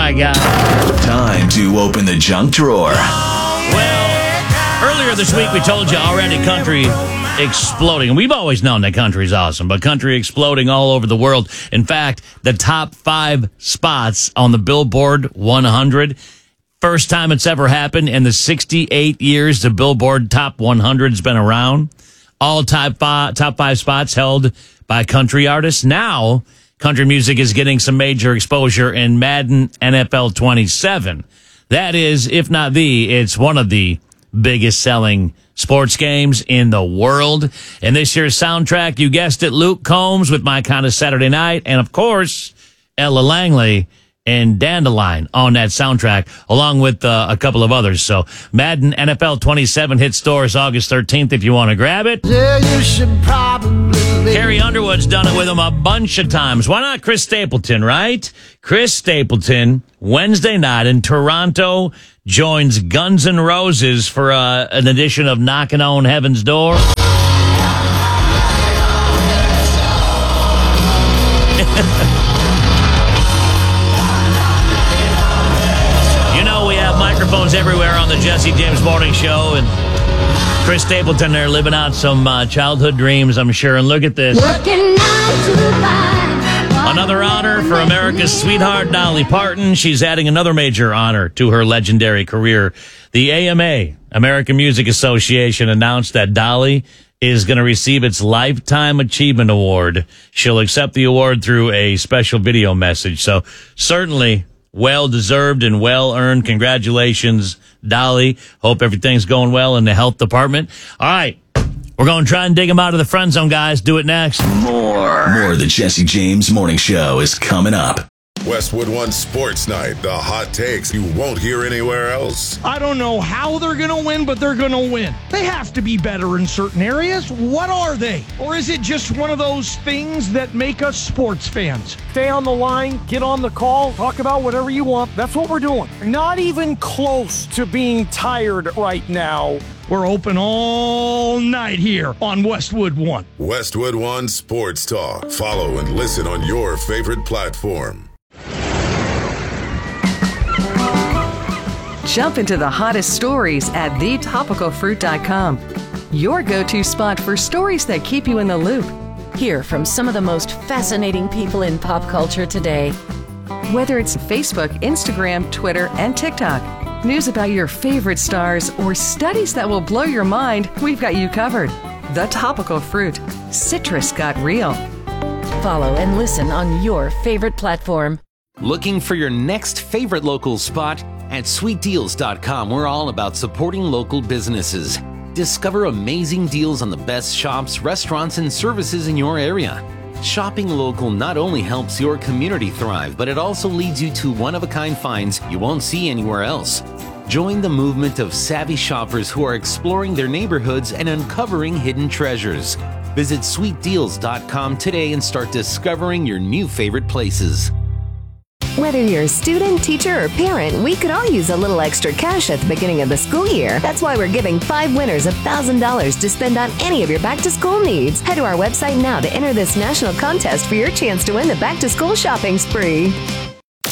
my God. Time to open the junk drawer. Well, earlier this week we told you already country exploding. We've always known that country's awesome, but country exploding all over the world. In fact, the top 5 spots on the Billboard 100, first time it's ever happened in the 68 years the Billboard Top 100 has been around. All top 5 spots held by country artists. Now, country music is getting some major exposure in Madden NFL 27. That is, if not it's one of the biggest selling sports games in the world. And this year's soundtrack, you guessed it, Luke Combs with My Kind of Saturday Night. And of course, Ella Langley and Dandelion on that soundtrack, along with a couple of others. So Madden NFL 27 hits stores August 13th if you want to grab it. Yeah, you should probably Carrie Underwood's done it with him a bunch of times. Why not Chris Stapleton, right? Chris Stapleton, Wednesday night in Toronto, joins Guns N' Roses for an edition of Knockin' on Heaven's Door. You know we have microphones everywhere on the Jesse James Morning Show, and Chris Stapleton there living out some childhood dreams, I'm sure. And look at this. Another honor for America's sweetheart, Dolly Parton. She's adding another major honor to her legendary career. The AMA, American Music Association, announced that Dolly is going to receive its Lifetime Achievement Award. She'll accept the award through a special video message. So certainly well-deserved and well-earned. Congratulations, Dolly. Hope everything's going well in the health department. All right. We're going to try and dig them out of the friend zone, guys. Do it next. More of the Jesse James Morning Show is coming up. Westwood One Sports Night. The hot takes you won't hear anywhere else. I don't know how they're going to win, but they're going to win. They have to be better in certain areas. What are they? Or is it just one of those things that make us sports fans? Stay on the line, get on the call, talk about whatever you want. That's what we're doing. Not even close to being tired right now. We're open all night here on Westwood One. Westwood One Sports Talk. Follow and listen on your favorite platform. Jump into the hottest stories at thetopicalfruit.com. Your go-to spot for stories that keep you in the loop. Hear from some of the most fascinating people in pop culture today. Whether it's Facebook, Instagram, Twitter, and TikTok, news about your favorite stars, or studies that will blow your mind, we've got you covered. The Topical Fruit. Citrus got real. Follow and listen on your favorite platform. Looking for your next favorite local spot? At sweetdeals.com, we're all about supporting local businesses. Discover amazing deals on the best shops, restaurants, and services in your area. Shopping local not only helps your community thrive, but it also leads you to one-of-a-kind finds you won't see anywhere else. Join the movement of savvy shoppers who are exploring their neighborhoods and uncovering hidden treasures. Visit sweetdeals.com today and start discovering your new favorite places. Whether you're a student, teacher, or parent, we could all use a little extra cash at the beginning of the school year. That's why we're giving 5 winners $1,000 to spend on any of your back-to-school needs. Head to our website now to enter this national contest for your chance to win the back-to-school shopping spree.